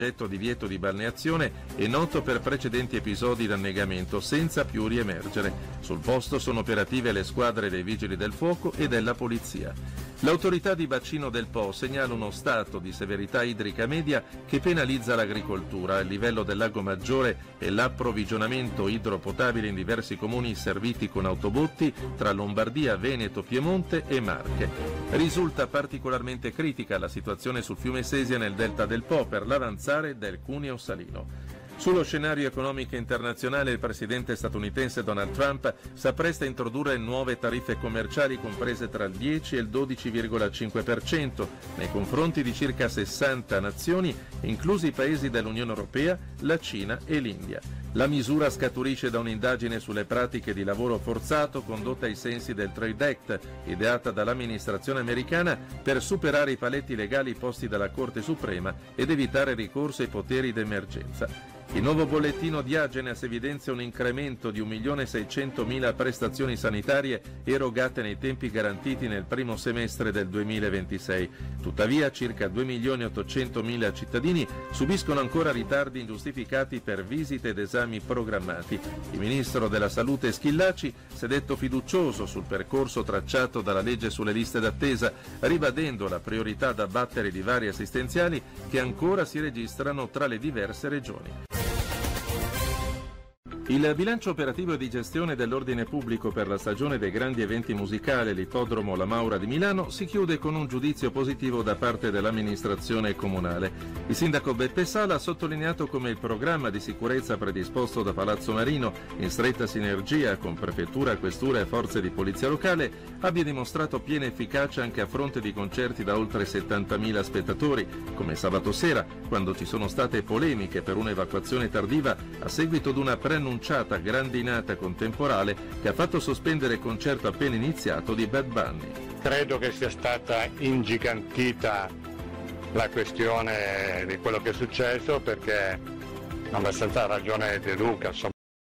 oggetto divieto di balneazione è noto per precedenti episodi di annegamento senza più riemergere. Sul posto sono operative le squadre dei vigili del fuoco e della polizia. L'autorità di bacino del Po segnala uno stato di severità idrica media che penalizza l'agricoltura. Il livello del lago Maggiore e l'approvvigionamento idropotabile in diversi comuni serviti con autobotti tra Lombardia, Veneto, Piemonte e Marche. Risulta particolarmente critica la situazione sul fiume Sesia nel delta del Po per l'avanzare del Cuneo salino. Sullo scenario economico internazionale il presidente statunitense Donald Trump s'appresta a introdurre nuove tariffe commerciali comprese tra il 10 e il 12,5% nei confronti di circa 60 nazioni, inclusi i paesi dell'Unione Europea, la Cina e l'India. La misura scaturisce da un'indagine sulle pratiche di lavoro forzato condotta ai sensi del Trade Act, ideata dall'amministrazione americana per superare i paletti legali posti dalla Corte Suprema ed evitare ricorso ai poteri d'emergenza. Il nuovo bollettino di Agenas evidenzia un incremento di 1.600.000 prestazioni sanitarie erogate nei tempi garantiti nel primo semestre del 2026. Tuttavia, circa 2.800.000 cittadini subiscono ancora ritardi ingiustificati per visite ed esami programmati. Il ministro della Salute Schillaci si è detto fiducioso sul percorso tracciato dalla legge sulle liste d'attesa, ribadendo la priorità da battere di vari assistenziali che ancora si registrano tra le diverse regioni. Il bilancio operativo e di gestione dell'ordine pubblico per la stagione dei grandi eventi musicali all'Ippodromo La Maura di Milano si chiude con un giudizio positivo da parte dell'amministrazione comunale. Il sindaco Beppe Sala ha sottolineato come il programma di sicurezza predisposto da Palazzo Marino, in stretta sinergia con prefettura, questura e forze di polizia locale, abbia dimostrato piena efficacia anche a fronte di concerti da oltre 70.000 spettatori, come sabato sera, quando ci sono state polemiche per un'evacuazione tardiva a seguito di una preannunciata grandinata con temporale che ha fatto sospendere il concerto appena iniziato di Bad Bunny. Credo che sia stata ingigantita la questione di quello che è successo, perché ha abbastanza ragione De Luca, insomma.